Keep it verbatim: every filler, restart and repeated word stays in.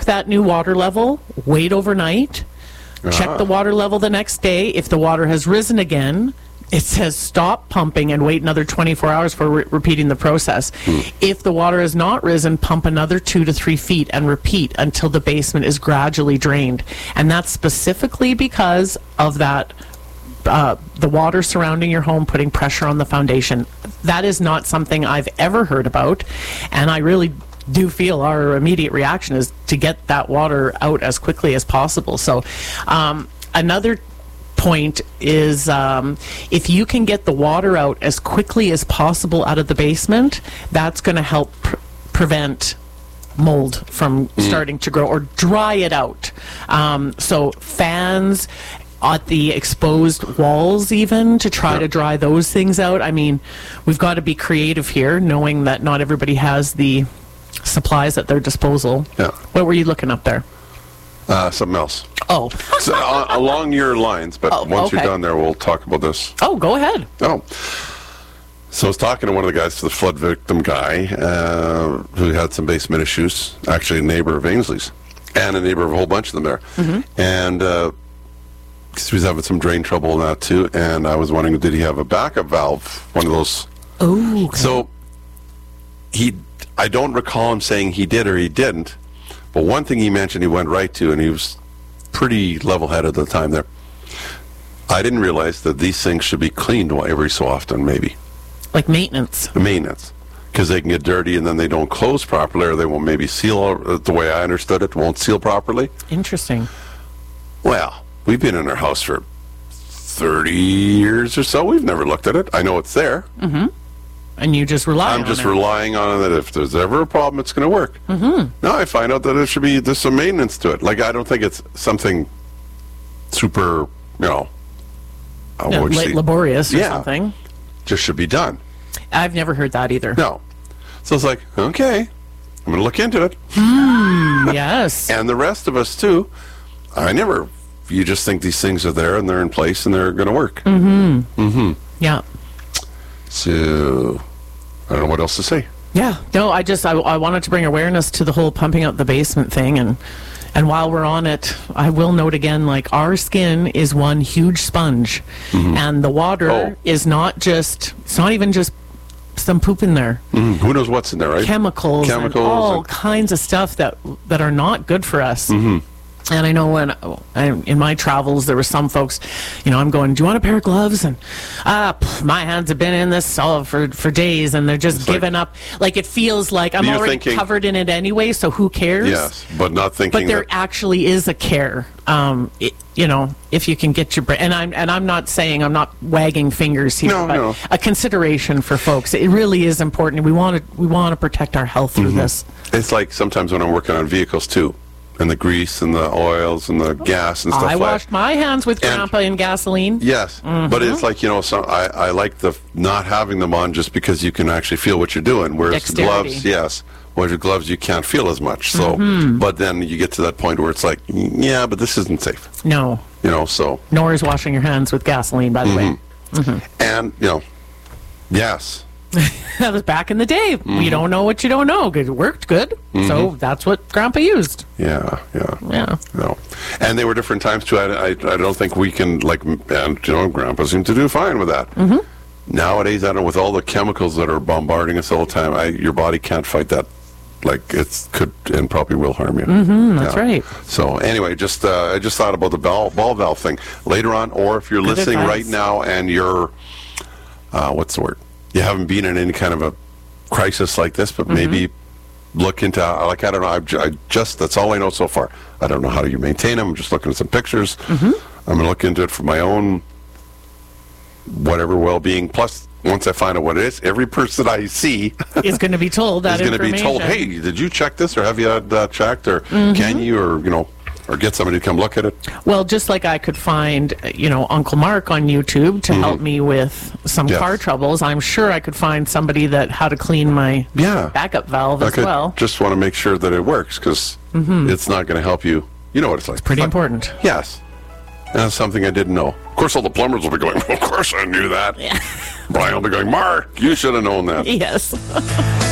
that new water level, wait overnight, uh-huh. check the water level the next day. If the water has risen again, it says stop pumping and wait another twenty-four hours for re- repeating the process. Hmm. If the water has not risen, pump another two to three feet and repeat until the basement is gradually drained. And that's specifically because of that, uh, the water surrounding your home putting pressure on the foundation. That is not something I've ever heard about, and I really do feel our immediate reaction is to get that water out as quickly as possible. So um, another point is um, if you can get the water out as quickly as possible out of the basement, that's going to help pr- prevent mold from mm. starting to grow or dry it out. Um, so fans at the exposed walls even to try yeah. to dry those things out. I mean, we've got to be creative here, knowing that not everybody has the supplies at their disposal. Yeah. What were you looking up there? Uh, something else. Oh. So, uh, along your lines, but oh, once okay. you're done there, we'll talk about this. Oh, go ahead. Oh. So I was talking to one of the guys, to the flood victim guy, uh, who had some basement issues, actually a neighbor of Ainsley's, and a neighbor of a whole bunch of them there. Mm-hmm. And uh, he was having some drain trouble and that too, and I was wondering, did he have a backup valve, one of those? Oh, okay. So he, I don't recall him saying he did or he didn't, but one thing he mentioned he went right to, and he was pretty level-headed at the time there. I didn't realize that these things should be cleaned every so often, maybe. Like maintenance. Maintenance. Because they can get dirty and then they don't close properly, or they won't maybe seal, uh, the way I understood it, won't seal properly. Interesting. Well, we've been in our house for thirty years or so. We've never looked at it. I know it's there. Mm-hmm. And you just rely I'm on just it. relying on it that if there's ever a problem, it's going to work. Mm-hmm. Now I find out that it should be, there's some maintenance to it. Like, I don't think it's something super, you know, uh, no, what would you la- say? laborious or yeah. something. Just should be done. I've never heard that either. No. So it's like, okay, I'm going to look into it. Mm, yes. And the rest of us, too. I never, you just think these things are there and they're in place and they're going to work. Mm-hmm. Mm-hmm. Yeah. So, I don't know what else to say. Yeah. No, I just, I, I wanted to bring awareness to the whole pumping out the basement thing. And, and while we're on it, I will note again, like, our skin is one huge sponge. Mm-hmm. And the water oh. is not just, it's not even just some poop in there. Mm-hmm. Who knows what's in there, right? Chemicals, Chemicals and all and kinds of stuff that that are not good for us. Mm-hmm. And I know when I, in my travels, there were some folks, you know, I'm going, do you want a pair of gloves? And ah, pff, my hands have been in this all for, for days, and they're just it's giving like, up. Like, it feels like I'm you're already thinking, covered in it anyway, so who cares? Yes, but not thinking But there that actually is a care. Um, it, you know, if you can get your brain, and I'm and I'm not saying, I'm not wagging fingers here, No, but no. a consideration for folks. It really is important. We want to we want to protect our health through Mm-hmm. this. It's like sometimes when I'm working on vehicles, too. And the grease and the oils and the gas and stuff I like washed my hands with And- Grandpa in gasoline. Yes, Mm-hmm. but it's like, you know, so I, I like the not having them on just because you can actually feel what you're doing. Whereas Dexterity. gloves, yes, whereas with gloves you can't feel as much. So, Mm-hmm. but then you get to that point where it's like, yeah, but this isn't safe. No, You know, so nor is washing your hands with gasoline, by the way. and you know, yes, That was back in the day. Mm-hmm. You don't know what you don't know. 'Cause it worked good. So that's what Grandpa used. yeah, yeah, Yeah. no, and they were different times too. I, I, I don't think we can like, and you know, Grandpa seemed to do fine with that. Mm-hmm. Nowadays, I don't know, with all the chemicals that are bombarding us all the time, I, your body can't fight that. Like, it could and probably will harm you. Mm-hmm, that's Yeah. right. So anyway, just uh, I just thought about the ball, ball valve thing later on, or if you're Good listening advice. right now and you're, uh, what's the word? You haven't been in any kind of a crisis like this, but Mm-hmm. maybe look into, like, I don't know, I've, ju- I just, that's all I know so far. I don't know how you maintain them. I'm just looking at some pictures. Mm-hmm. I'm going to look into it for my own whatever well-being. Plus, once I find out what it is, every person I see Is going to be told that is going to be information. told, hey, did you check this, or have you had that checked, or Mm-hmm. can you, or, you know, or get somebody to come look at it. Well, just like I could find, uh, you know, Uncle Mark on YouTube to help me with some Yes. car troubles, I'm sure I could find somebody that how to clean my Yeah. backup valve I as could well. just want to make sure that it works, because it's not going to help you. You know what it's like. Pretty But- important. Yes. And that's something I didn't know. Of course, all the plumbers will be going, well, of course I knew that. Brian will be going, Mark, you should have known that. Yes.